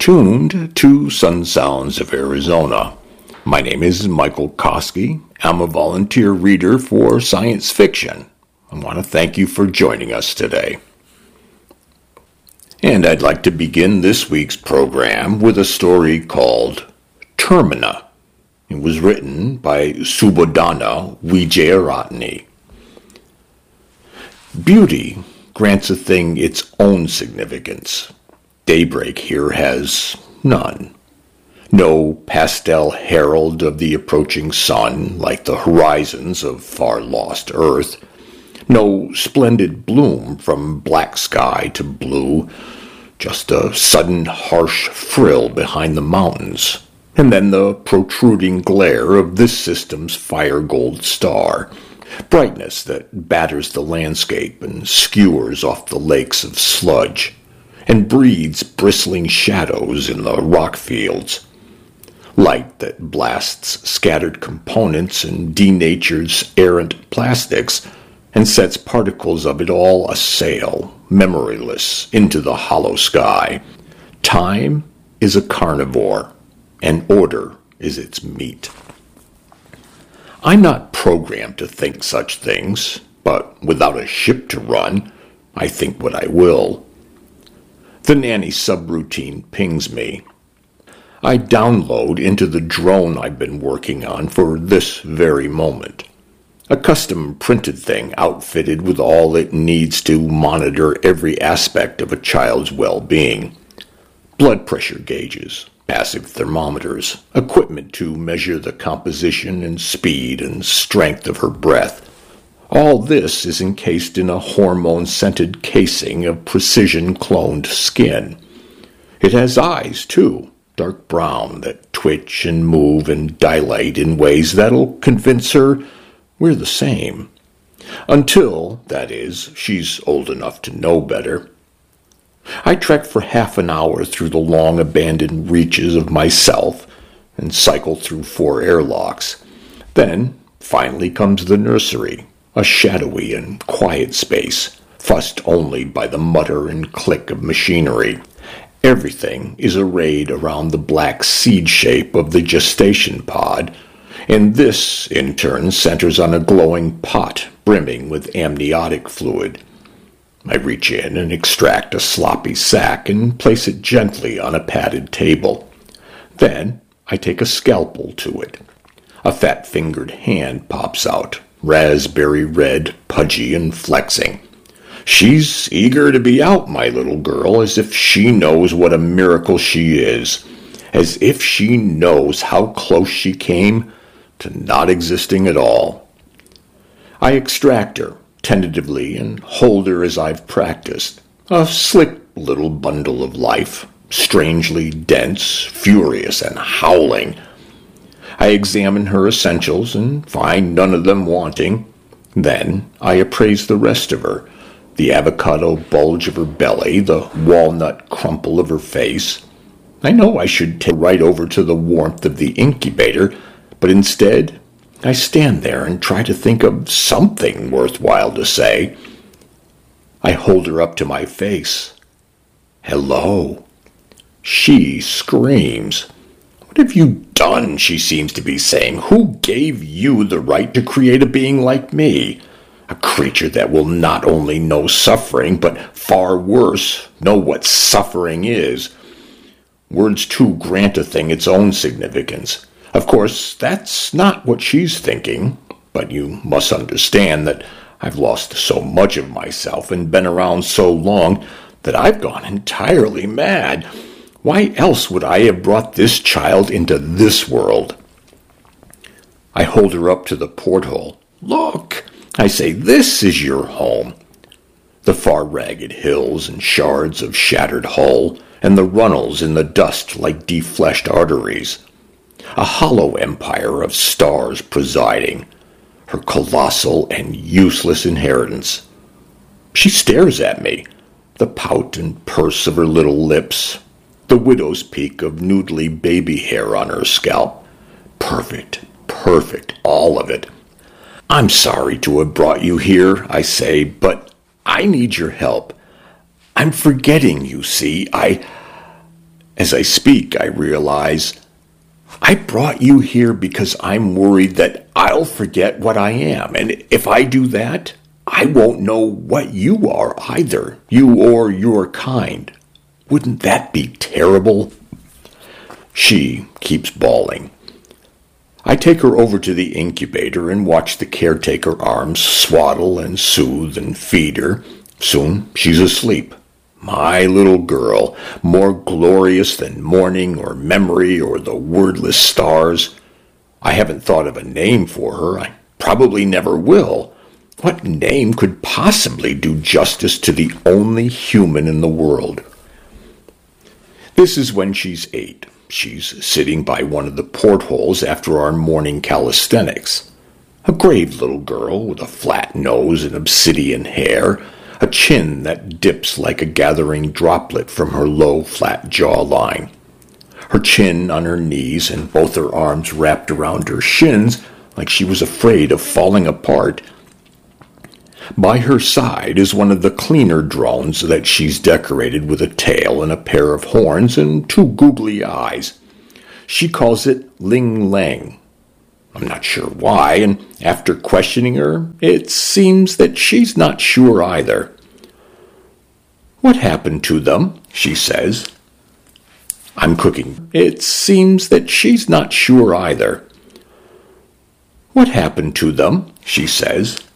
tuned to Sun Sounds of Arizona. My name is Michael Koski. I'm a volunteer reader for science fiction. I want to thank you for joining us today. And I'd like to begin this week's program with a story called Termina. It was written by Subodhana Wijeyaratne. Beauty grants a thing its own significance. Daybreak here has none. No pastel herald of the approaching sun like the horizons of far-lost earth. No splendid bloom from black sky to blue. Just a sudden harsh frill behind the mountains. And then the protruding glare of this system's fire-gold star. Brightness that batters the landscape and skewers off the lakes of sludge, and breeds bristling shadows in the rock fields. Light that blasts scattered components and denatures errant plastics, and sets particles of it all asail, memoryless, into the hollow sky. Time is a carnivore, and order is its meat. I'm not programmed to think such things, but without a ship to run, I think what I will. The nanny subroutine pings me. I download into the drone I've been working on for this very moment. A custom printed thing outfitted with all it needs to monitor every aspect of a child's well-being. Blood pressure gauges, passive thermometers, equipment to measure the composition and speed and strength of her breath. All this is encased in a hormone-scented casing of precision-cloned skin. It has eyes, too, dark brown, that twitch and move and dilate in ways that'll convince her we're the same. Until, that is, she's old enough to know better. I trek for half an hour through the long abandoned reaches of myself and cycle through 4 airlocks. Then, finally comes the nursery, a shadowy and quiet space, fussed only by the mutter and click of machinery. Everything is arrayed around the black seed shape of the gestation pod, and this, in turn, centers on a glowing pot brimming with amniotic fluid. I reach in and extract a sloppy sack and place it gently on a padded table. Then I take a scalpel to it. A fat-fingered hand pops out, raspberry red, pudgy, and flexing. She's eager to be out, my little girl, as if she knows what a miracle she is, as if she knows how close she came to not existing at all. I extract her, tentatively, and hold her as I've practiced, a slick little bundle of life, strangely dense, furious, and howling. I examine her essentials and find none of them wanting. Then I appraise the rest of her, the avocado bulge of her belly, the walnut crumple of her face. I know I should take her right over to the warmth of the incubator, but instead I stand there and try to think of something worthwhile to say. I hold her up to my face. Hello. She screams. What have you done, she seems to be saying. Who gave you the right to create a being like me? A creature that will not only know suffering, but far worse, know what suffering is. Words too grant a thing its own significance. Of course, that's not what she's thinking, but you must understand that I've lost so much of myself and been around so long that I've gone entirely mad. Why else would I have brought this child into this world? I hold her up to the porthole. Look, I say, this is your home. The far ragged hills and shards of shattered hull, and the runnels in the dust like defleshed arteries. A hollow empire of stars presiding, her colossal and useless inheritance. She stares at me, the pout and purse of her little lips, the widow's peak of noodly baby hair on her scalp. Perfect, all of it. I'm sorry to have brought you here, I say, but I need your help. I'm forgetting, you see. As I speak, I realize I brought you here because I'm worried that I'll forget what I am, and if I do that, I won't know what you are either, you or your kind. Wouldn't that be terrible? She keeps bawling. I take her over to the incubator and watch the caretaker arms swaddle and soothe and feed her. Soon she's asleep. My little girl, more glorious than morning or memory or the wordless stars. I haven't thought of a name for her. I probably never will. What name could possibly do justice to the only human in the world? This is when she's 8. She's sitting by one of the portholes after our morning calisthenics. A grave little girl with a flat nose and obsidian hair, a chin that dips like a gathering droplet from her low, flat jawline. Her chin on her knees and both her arms wrapped around her shins like she was afraid of falling apart. By her side is one of the cleaner drones that she's decorated with a tail and a pair of horns and 2 googly eyes. She calls it Ling Lang. I'm not sure why, and after questioning her, it seems that she's not sure either. What happened to them? She says. I'm cooking. It seems that she's not sure either. What happened to them? She says.